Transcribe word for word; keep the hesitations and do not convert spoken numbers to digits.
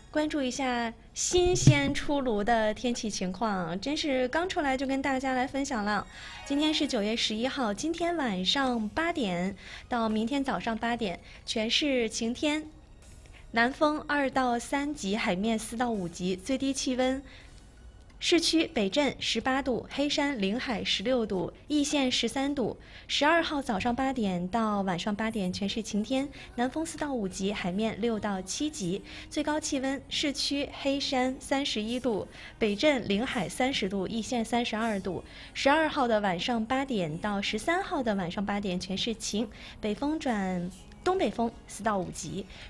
关注一下新鲜出炉的天气情况，真是刚出来就跟大家来分享了。今天是九月十一号，今天晚上八点到明天早上八点，全市晴天，南风二到三级，海面四到五级，最低气温。市区北镇十八度，黑山临海十六度，易县十三度。十二号早上八点到晚上八点，全市晴天，南风四到五级，海面六到七级，最高气温市区黑山三十一度，北镇临海三十度，易县三十二度。十二号的晚上八点到十三号的晚上八点，全市晴，北风转东北风四到五级。